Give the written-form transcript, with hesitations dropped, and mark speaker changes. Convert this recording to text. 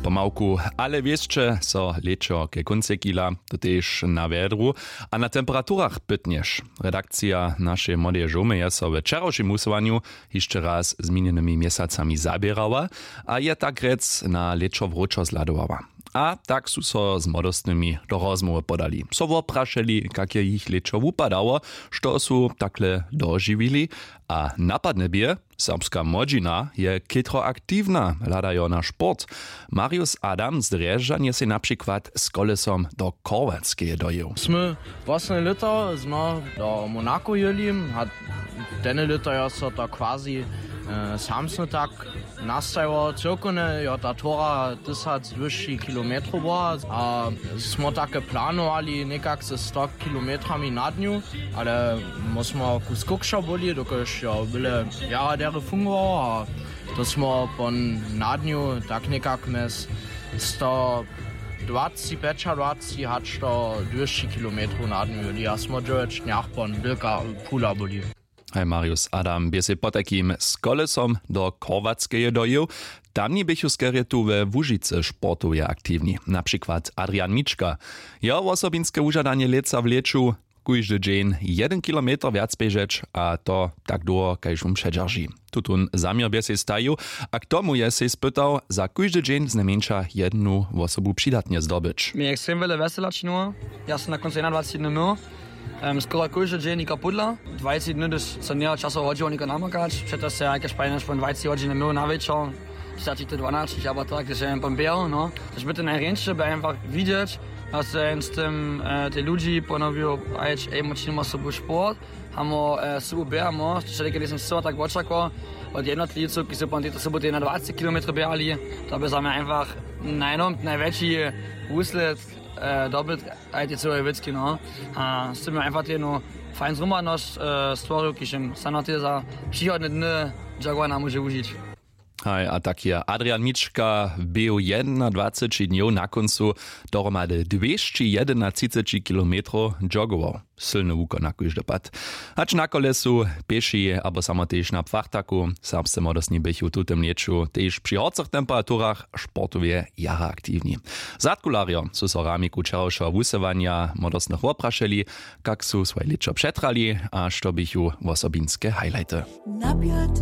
Speaker 1: Pomałku, ale wieszcze, so lečo ke konce kila, to też na wiadru, a na temperaturach pytniesz. Redakcja naszej młodej żomy je so w wczorajszym usowaniu jeszcze raz z minionymi miesacami zabierała, a je tak rec na lečo wróczo zladowała. A tak su so z młodostnymi do rozmowy podali. So wopraszeli, jak je ich lečo upadało, što su takle dożywili, a napadne bie, serbska młodzina je kytro aktywna, ladajo na sport. Marius Adam z Drježdžan je si na przykład z kolesom do Korwackiej dojel.
Speaker 2: Sme vlastne lito sme do Monaco jeli, a denne lito je so to kvazi sam sme tak nastajo cirkone, jo ta tora 10 vyšší kilometrov bola a smo také plánovali nekak se 100 kilometrami na dňu, ale smo kus kukša boli, dokož jo byle jaradere fungovalo a to smo po na dňu tak nekak mes 125 hač to 200 kilometrov na dňu jeli a smo džoveč njahpon veľká pula boli.
Speaker 1: Hej Marius Adam, bie si po takým s kolesom do Korwackiej dojel. Tamni bychu skerje tu we Łužice sportuje aktywni. Na przykład Adrian Mička. Ja osobinske užadanie leca v lieču, kujždy dzień 1 kilometr viac bežeć, a to tak długo, kajž předžarží. Tutun zamiar bie si staju, a k tomu je si spytał za kujždy dzień znamenša jednu osobu přidatnie zdobyć.
Speaker 3: Mi ekstrem wiele veselačinu. Ja sam na koncu 21 dnů. Skoro kujže dzień nika pudla. 20 dnů, když se měla časov hodilo nika namakač. Přeto se jaké špajneš po 20 hodin dnů na večer. 12, aber tak, dass er beim Bär, no. Das wird in der Rente bei einfach widzieć, dass z tym te ludzi ponowił, a musimy sobie sport, mamy sobie bieramo, czyli kiedy jestem so tak oczekał, od jednotlivców, którzy po tej soboty na 20 km bierali, to by sami einfach największy uslet dobyt, a te całe witzki, no. A z tym einfach no fajn zrumaność stworzył, kiedy sanatę za przychodne dni Jaguana może użyć.
Speaker 1: Hej, a tak je Adrian Mička był 21 dni na koncu dohromady 231 km jogował. Silny wukon na kujždy pad. Hacz na kolesu, peši, abo samo tež na pfachtaku, serbscy młodostni bychu tutem lieču, tež przy horcich temperaturach sportuje jara aktywni. Zadkulario su so ramiku včerajšo wusewania młodostnych woprašeli, kak su svoje liečo přetrali, a što bychu osobinske highlighty.